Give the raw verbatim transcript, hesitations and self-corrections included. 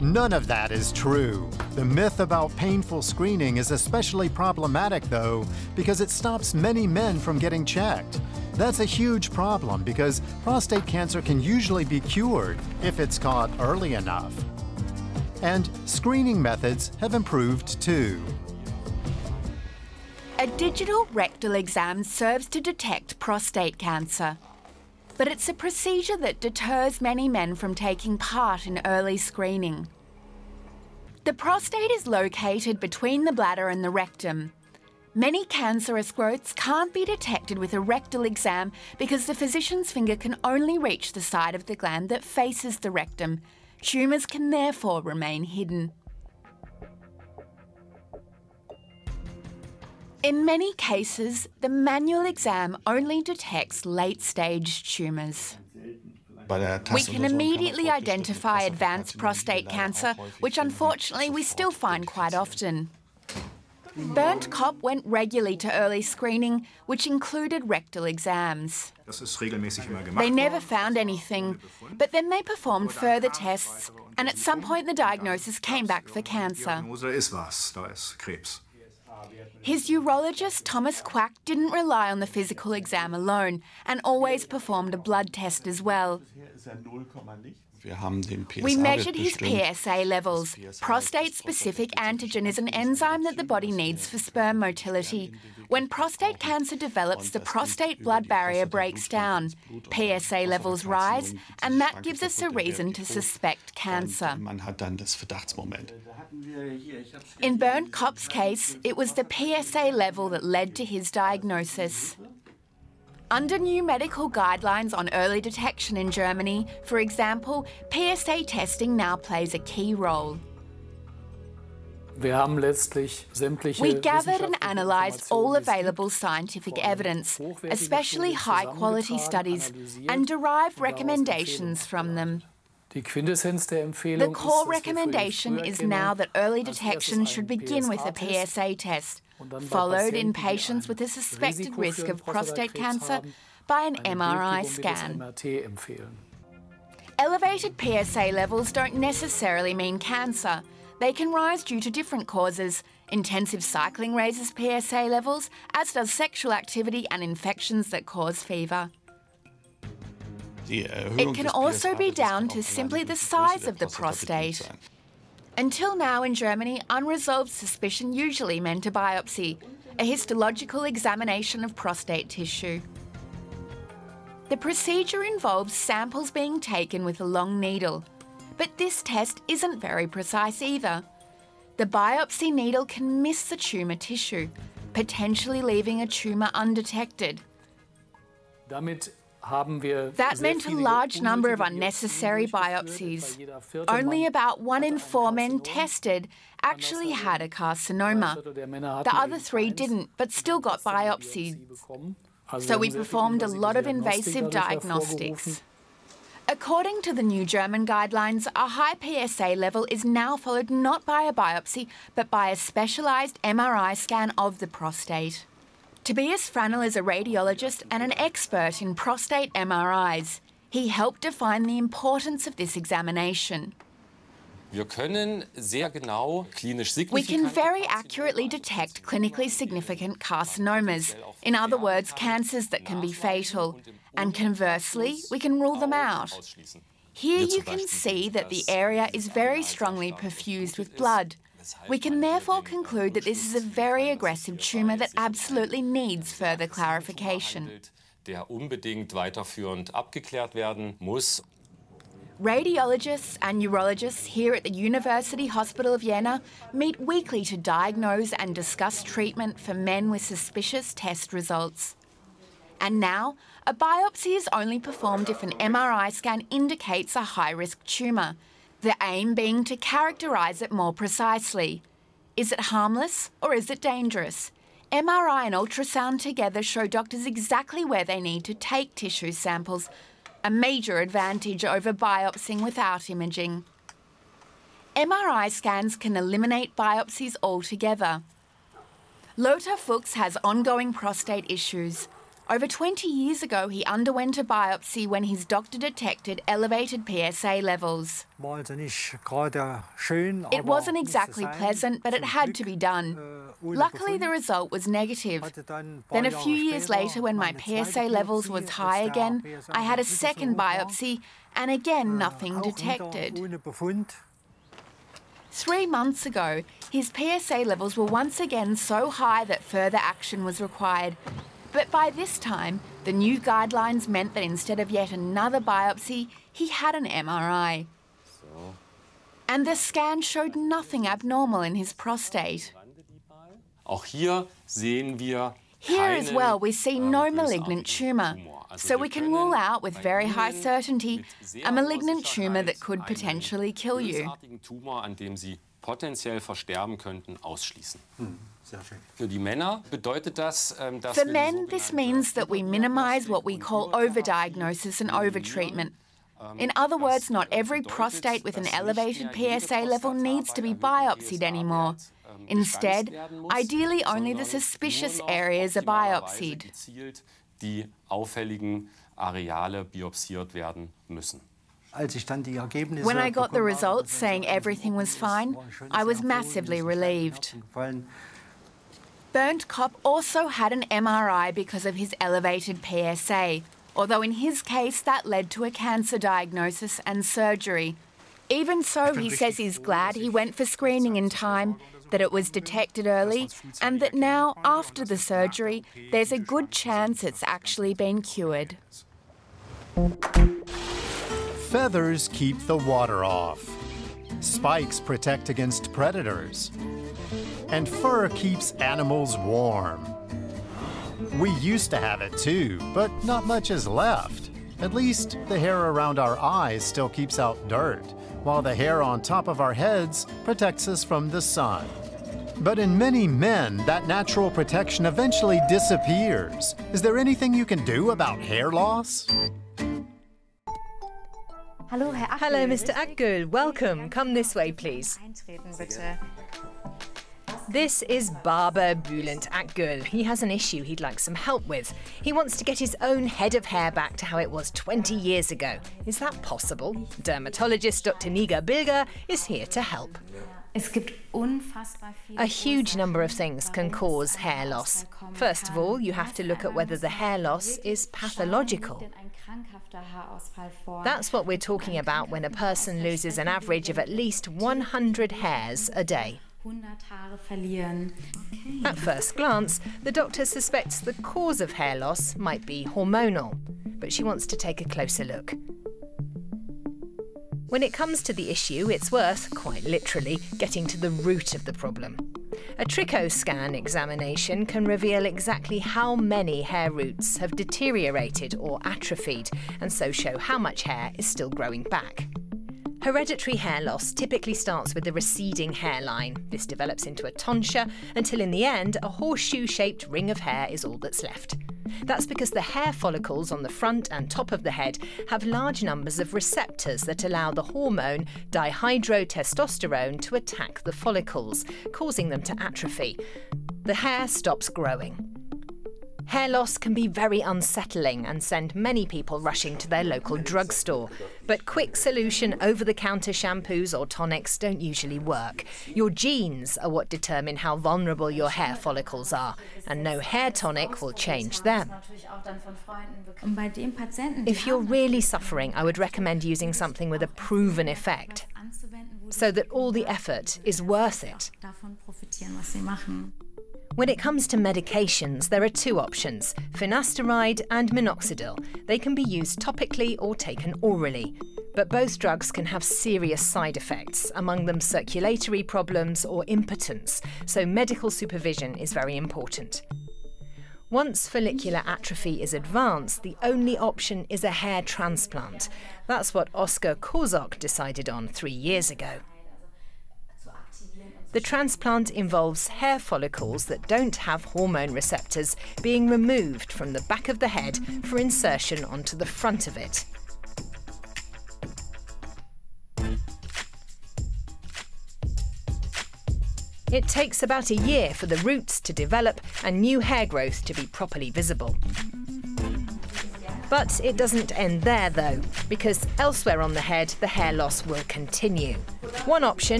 None of that is true. The myth about painful screening is especially problematic, though, because it stops many men from getting checked. That's a huge problem because prostate cancer can usually be cured if it's caught early enough. And screening methods have improved too. A digital rectal exam serves to detect prostate cancer. But it's a procedure that deters many men from taking part in early screening. The prostate is located between the bladder and the rectum. Many cancerous growths can't be detected with a rectal exam because the physician's finger can only reach the side of the gland that faces the rectum. Tumours can therefore remain hidden. In many cases, the manual exam only detects late-stage tumours. We can immediately identify advanced prostate cancer, which unfortunately we still find quite often. Bernd Kopp went regularly to early screening, which included rectal exams. They never found anything, but then they performed further tests, and at some point the diagnosis came back for cancer. His urologist, Thomas Quack, didn't rely on the physical exam alone and always performed a blood test as well. We measured his P S A levels. Prostate-specific antigen is an enzyme that the body needs for sperm motility. When prostate cancer develops, the prostate blood barrier breaks down. P S A levels rise, and that gives us a reason to suspect cancer. In Bernd Kopp's case, it was the P S A level that led to his diagnosis. Under new medical guidelines on early detection in Germany, for example, P S A testing now plays a key role. We gathered and analysed all available scientific evidence, especially high-quality studies, and derived recommendations from them. The core recommendation is now that early detection should begin with a P S A test, followed in patients with a suspected risk of prostate cancer by an M R I scan. Elevated P S A levels don't necessarily mean cancer. They can rise due to different causes. Intensive cycling raises P S A levels, as does sexual activity and infections that cause fever. It can also be down to simply the size of the prostate. Until now in Germany, unresolved suspicion usually meant a biopsy, a histological examination of prostate tissue. The procedure involves samples being taken with a long needle, but this test isn't very precise either. The biopsy needle can miss the tumour tissue, potentially leaving a tumour undetected. That meant a large number of unnecessary biopsies. Only about one in four men tested actually had a carcinoma. The other three didn't, but still got biopsied. So we performed a lot of invasive diagnostics. According to the new German guidelines, a high P S A level is now followed not by a biopsy, but by a specialised M R I scan of the prostate. Tobias Franel is a radiologist and an expert in prostate M R Is. He helped define the importance of this examination. We can very accurately detect clinically significant carcinomas, in other words, cancers that can be fatal, and conversely, we can rule them out. Here you can see that the area is very strongly perfused with blood. We can therefore conclude that this is a very aggressive tumour that absolutely needs further clarification. Radiologists and urologists here at the University Hospital of Jena meet weekly to diagnose and discuss treatment for men with suspicious test results. And now, a biopsy is only performed if an M R I scan indicates a high-risk tumour, the aim being to characterise it more precisely. Is it harmless or is it dangerous? M R I and ultrasound together show doctors exactly where they need to take tissue samples, a major advantage over biopsying without imaging. M R I scans can eliminate biopsies altogether. Lothar Fuchs has ongoing prostate issues. Over twenty years ago, he underwent a biopsy when his doctor detected elevated P S A levels. It wasn't exactly pleasant, but it had to be done. Luckily, the result was negative. Then a few years later, when my P S A levels was high again, I had a second biopsy, and again nothing detected. Three months ago, his P S A levels were once again so high that further action was required. But by this time, the new guidelines meant that instead of yet another biopsy, he had an M R I. So. And the scan showed nothing abnormal in his prostate. Auch hier sehen wir Here as well, we see no malignant tumour. So we can rule out with very high certainty a malignant tumour that could potentially kill you. Potenziell versterben könnten, ausschließen. Für die Männer bedeutet das, dass For men, this means that we minimise what we call overdiagnosis and overtreatment. In other words, not every prostate with an elevated P S A level needs to be biopsied anymore. Instead, ideally only the suspicious areas are biopsied. Die auffälligen Areale biopsiert werden müssen. When I got the results saying everything was fine, I was massively relieved. Bernd Kopp also had an M R I because of his elevated P S A, although in his case that led to a cancer diagnosis and surgery. Even so, he says he's glad he went for screening in time, that it was detected early, and that now, after the surgery, there's a good chance it's actually been cured. Feathers keep the water off. Spikes protect against predators. And fur keeps animals warm. We used to have it too, but not much is left. At least the hair around our eyes still keeps out dirt, while the hair on top of our heads protects us from the sun. But in many men, that natural protection eventually disappears. Is there anything you can do about hair loss? Hello, Mister Akgül. Welcome. Come this way, please. This is barber Bülent Akgül. He has an issue he'd like some help with. He wants to get his own head of hair back to how it was twenty years ago. Is that possible? Dermatologist Doctor Nigar Bilger is here to help. A huge number of things can cause hair loss. First of all, you have to look at whether the hair loss is pathological. That's what we're talking about when a person loses an average of at least one hundred hairs a day. At first glance, the doctor suspects the cause of hair loss might be hormonal, but she wants to take a closer look. When it comes to the issue, it's worth, quite literally, getting to the root of the problem. A trichoscan examination can reveal exactly how many hair roots have deteriorated or atrophied, and so show how much hair is still growing back. Hereditary hair loss typically starts with a receding hairline. This develops into a tonsure until in the end a horseshoe-shaped ring of hair is all that's left. That's because the hair follicles on the front and top of the head have large numbers of receptors that allow the hormone dihydrotestosterone to attack the follicles, causing them to atrophy. The hair stops growing. Hair loss can be very unsettling and send many people rushing to their local drugstore. But quick solution over-the-counter shampoos or tonics don't usually work. Your genes are what determine how vulnerable your hair follicles are, and no hair tonic will change them. If you're really suffering, I would recommend using something with a proven effect, so that all the effort is worth it. When it comes to medications, there are two options, finasteride and minoxidil. They can be used topically or taken orally. But both drugs can have serious side effects, among them circulatory problems or impotence, so medical supervision is very important. Once follicular atrophy is advanced, the only option is a hair transplant. That's what Oskar Kozok decided on three years ago. The transplant involves hair follicles that don't have hormone receptors being removed from the back of the head for insertion onto the front of it. It takes about a year for the roots to develop and new hair growth to be properly visible. But it doesn't end there, though, because elsewhere on the head, the hair loss will continue. One option